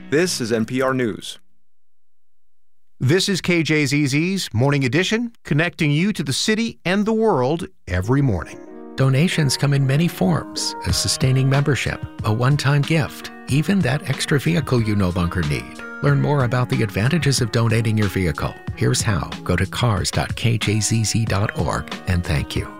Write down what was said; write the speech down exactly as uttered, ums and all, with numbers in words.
This is N P R News. This is K J Z Z's Morning Edition, connecting you to the city and the world every morning. Donations come in many forms: a sustaining membership, a one-time gift, even that extra vehicle you no longer need. Learn more about the advantages of donating your vehicle. Here's how. Go to cars dot k j z z dot org and thank you.